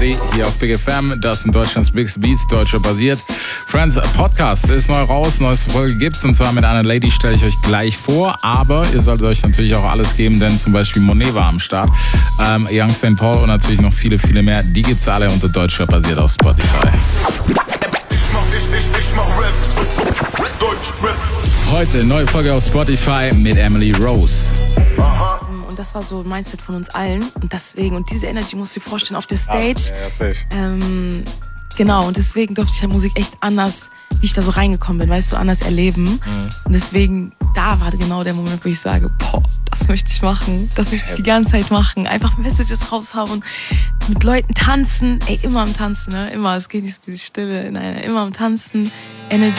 Party hier auf Big FM. Das sind Deutschlands Biggest Beats, deutscher basiert. Friends, Podcast ist neu raus, neueste Folge gibt's und zwar mit einer Lady, stelle ich euch gleich vor. Aber ihr solltet euch natürlich auch alles geben, denn zum Beispiel Monet war am Start. Young St. Paul und natürlich noch viele, viele mehr. Die gibt's alle unter Deutscher basiert auf Spotify. Ich mach Rap, Deutsch Rap. Heute neue Folge auf Spotify mit Emily Rose. Aha. Und das war so ein Mindset von uns allen. Und deswegen, und diese Energy musst du dir vorstellen auf der Stage. Ja, safe. Genau, und deswegen durfte ich halt Musik echt anders, wie ich da so reingekommen bin, weißt du, anders erleben. Mhm. Und deswegen, da war genau der Moment, wo ich sage, boah, das möchte ich machen. Das möchte ich die ganze Zeit machen. Einfach Messages raushauen, mit Leuten tanzen. Ey, immer am Tanzen, ne? Immer, es geht nicht so diese Stille. Nein, immer am Tanzen. Energy.